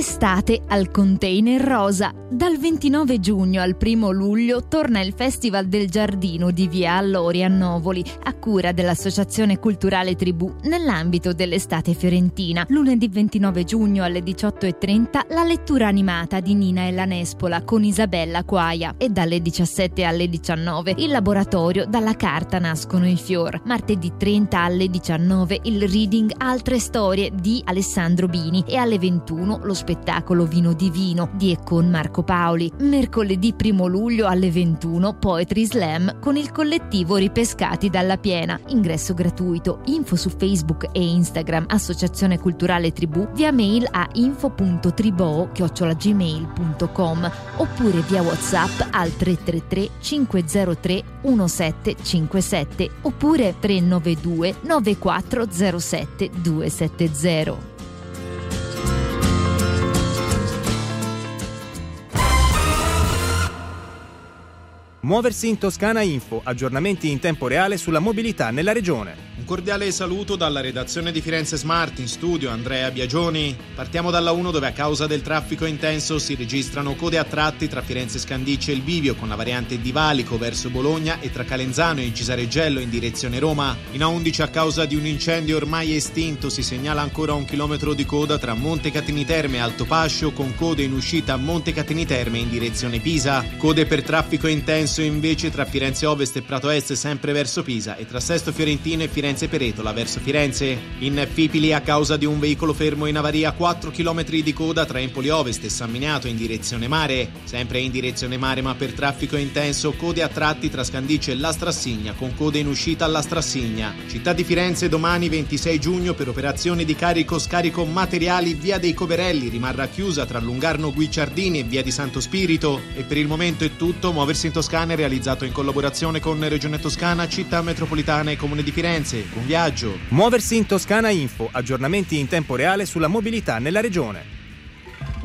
Estate al Container Rosa. Dal 29 giugno al 1 luglio torna il Festival del Giardino di Via Allori a Novoli, a cura dell'Associazione Culturale Tribù, nell'ambito dell'estate fiorentina. Lunedì 29 giugno alle 18:30 la lettura animata di Nina e la Nespola con Isabella Quaia, e dalle 17 alle 19 il laboratorio Dalla carta nascono i fior. Martedì 30 alle 19 il reading Altre storie di Alessandro Bini, e alle 21 lo spettacolo Vino di Vino di e con Marco Paoli. Mercoledì 1 luglio alle 21 Poetry Slam con il collettivo Ripescati dalla Piena. Ingresso gratuito. Info su Facebook e Instagram Associazione Culturale Tribù, via mail a info.triboo@gmail.com oppure via WhatsApp al 333 503 1757 oppure 392 9407 270. Muoversi in Toscana Info, aggiornamenti in tempo reale sulla mobilità nella regione. Un cordiale saluto dalla redazione di Firenze Smart, in studio Andrea Biagioni. Partiamo dalla 1, dove a causa del traffico intenso si registrano code a tratti tra Firenze Scandicci e il Bivio, con la variante di Valico verso Bologna e tra Calenzano e Cisareggello in direzione Roma. In A11 a causa di un incendio ormai estinto si segnala ancora 1 chilometro di coda tra Monte Catini Terme e Alto Pascio, con code in uscita a Monte Catini Terme in direzione Pisa. Code per traffico intenso invece tra Firenze Ovest e Prato Est sempre verso Pisa, e tra Sesto Fiorentino e Firenze Peretola verso Firenze. In Fipili a causa di un veicolo fermo in avaria 4 km di coda tra Empoli Ovest e San Miniato in direzione mare. Sempre in direzione mare ma per traffico intenso, code a tratti tra Scandicci e La Strassigna, con code in uscita alla Strassigna. Città di Firenze domani 26 giugno per operazioni di carico-scarico materiali via dei Coverelli rimarrà chiusa tra Lungarno Guicciardini e via di Santo Spirito. E per il momento è tutto. Muoversi in Toscana è realizzato in collaborazione con Regione Toscana, Città Metropolitana e Comune di Firenze. Buon viaggio! Muoversi in Toscana Info, aggiornamenti in tempo reale sulla mobilità nella regione.